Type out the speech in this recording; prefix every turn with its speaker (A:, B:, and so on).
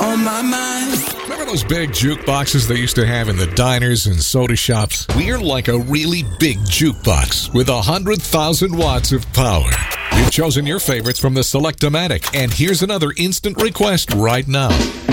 A: on my mind.
B: Remember those big jukeboxes they used to have in the diners and soda shops? We're like a really big jukebox with 100,000 watts of power. You've chosen your favorites from the Select-O-Matic, and here's another instant request right now.